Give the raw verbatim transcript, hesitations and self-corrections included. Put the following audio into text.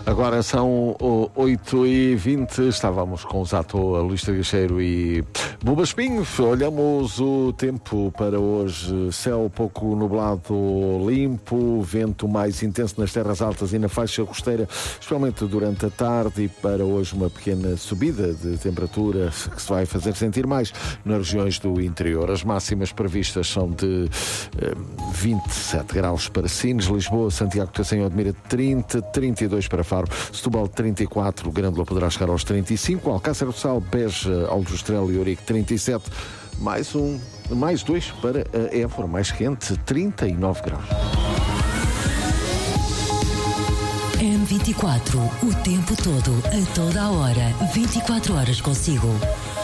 Agora são oito e vinte, estávamos com o Zato, a Luís Tragacheiro e Buba Espinho. Olhamos o tempo para hoje: céu pouco nublado, limpo, vento mais intenso nas terras altas e na faixa costeira, especialmente durante a tarde, e para hoje uma pequena subida de temperatura que se vai fazer sentir mais nas regiões do interior. As máximas previstas são de eh, vinte e sete graus para Sines, Lisboa, Santiago de Cacém, Odmira trinta, trinta e dois para Faro, Setúbal trinta e quatro, Grândola poderá chegar aos trinta e cinco, Alcácer do Sal, Beja, Aljustrel e Ourique trinta e sete, mais um, mais dois para a Évora, mais quente, trinta e nove graus. M vinte e quatro, o tempo todo, a toda a hora, vinte e quatro horas consigo.